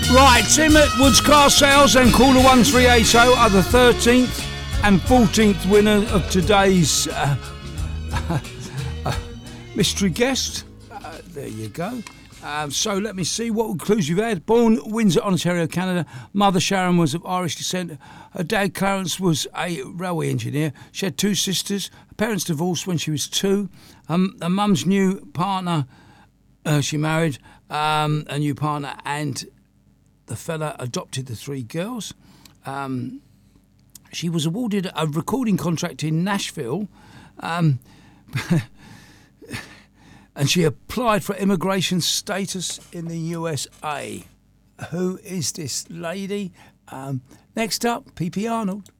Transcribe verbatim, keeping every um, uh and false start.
Right, Tim at Woods Car Sales and caller one three eight zero are the thirteenth and fourteenth winner of today's uh, uh, mystery guest. Uh, there you go. Um, so let me see what clues you've had. Born Windsor, Ontario, Canada. Mother Sharon was of Irish descent. Her dad Clarence was a railway engineer. She had two sisters. Her parents divorced when she was two. Um, her mum's new partner, uh, she married um, a new partner, and the fella adopted the three girls. Um, she was awarded a recording contract in Nashville. Um, and she applied for immigration status in the U S A. Who is this lady? Um, next up, P P Arnold.